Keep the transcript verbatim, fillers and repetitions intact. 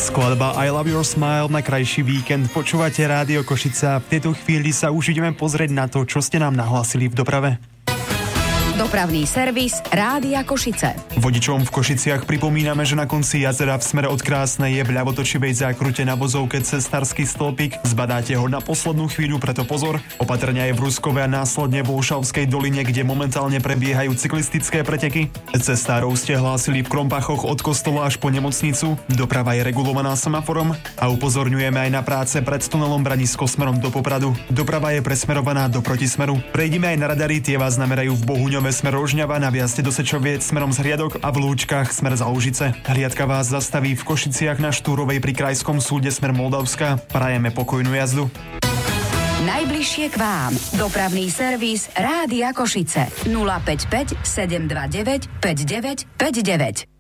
Skladba I Love Your Smile na krajší víkend. Počúvate Rádio Košice. V tejto chvíli sa už ideme pozrieť na to, čo ste nám nahlásili v doprave. Dopravný servis Rádia Košice. Vodičom v Košiciach pripomíname, že na konci jazera v smere od Krásnej je v ľavotočivej zákrute na vozovke cestársky stĺpik. Zbadáte ho na poslednú chvíľu, preto pozor. Opatrenia je v Ruskove a následne v Olšavskej doline, kde momentálne prebiehajú cyklistické preteky. Cestárov ste hlásili v Krompachoch od kostola až po nemocnicu. Doprava je regulovaná semaforom a upozorňujeme aj na práce pred tunelom Branisko smerom do Popradu. Doprava je presmerovaná do protismeru. Prejdime aj na radary, tie vás namerajú v Bohuňove smer Rožňava, na vjazde do Sečoviec smerom z Hriadok a v Lúčkach smer za Lužice. Hliadka vás zastaví v Košiciach na Štúrovej pri Krajskom súde smer Moldavska. Prajeme pokojnú jazdu. Najbližšie k vám. Dopravný servis Rádia Košice. nula päť päť sedem dva deväť päť deväť päť deväť.